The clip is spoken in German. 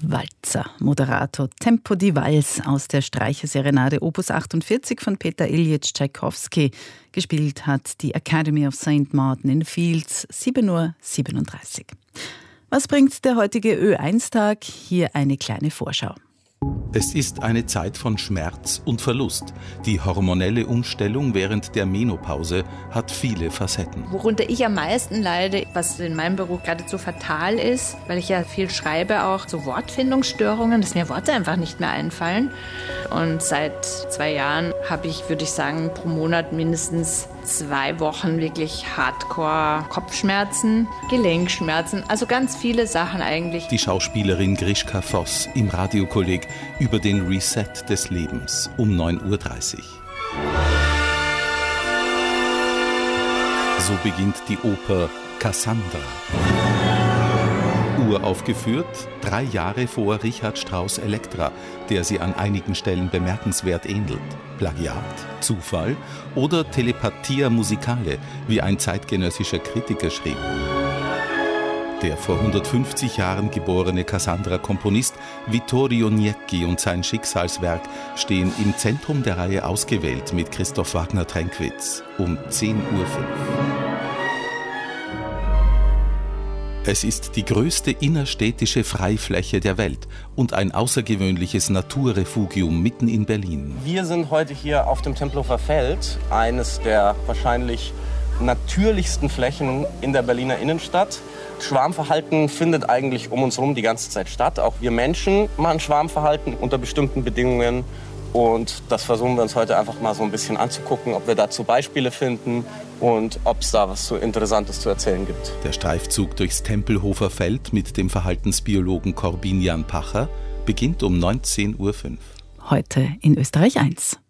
Walzer, Moderato, Tempo di Vals aus der Streicherserenade Opus 48 von Peter Ilyich Tschaikowski. Gespielt hat die Academy of St. Martin in Fields, 7:37 Uhr. Was bringt der heutige Ö1-Tag? Hier eine kleine Vorschau. Es ist eine Zeit von Schmerz und Verlust. Die hormonelle Umstellung während der Menopause hat viele Facetten. Worunter ich am meisten leide, was in meinem Beruf geradezu fatal ist, weil ich ja viel schreibe, auch so Wortfindungsstörungen, dass mir Worte einfach nicht mehr einfallen. Und seit 2 Jahren habe ich, würde ich sagen, pro Monat mindestens 2 Wochen wirklich Hardcore-Kopfschmerzen, Gelenkschmerzen, also ganz viele Sachen eigentlich. Die Schauspielerin Grischka Voss im Radiokolleg über den Reset des Lebens um 9:30 Uhr. So beginnt die Oper Cassandra. Uraufgeführt 3 Jahre vor Richard Strauss' Elektra, der sie an einigen Stellen bemerkenswert ähnelt. Plagiat, Zufall oder Telepathia musicale, wie ein zeitgenössischer Kritiker schrieb. Der vor 150 Jahren geborene Cassandra-Komponist Vittorio Niecki und sein Schicksalswerk stehen im Zentrum der Reihe Ausgewählt mit Christoph Wagner-Trenkwitz um 10:05 Uhr. Es ist die größte innerstädtische Freifläche der Welt und ein außergewöhnliches Naturrefugium mitten in Berlin. Wir sind heute hier auf dem Tempelhofer Feld, eines der wahrscheinlich natürlichsten Flächen in der Berliner Innenstadt. Schwarmverhalten findet eigentlich um uns herum die ganze Zeit statt. Auch wir Menschen machen Schwarmverhalten unter bestimmten Bedingungen. Und das versuchen wir uns heute einfach mal so ein bisschen anzugucken, ob wir dazu Beispiele finden und ob es da was so Interessantes zu erzählen gibt. Der Streifzug durchs Tempelhofer Feld mit dem Verhaltensbiologen Corbinian Pacher beginnt um 19:05 Uhr. Heute in Österreich 1.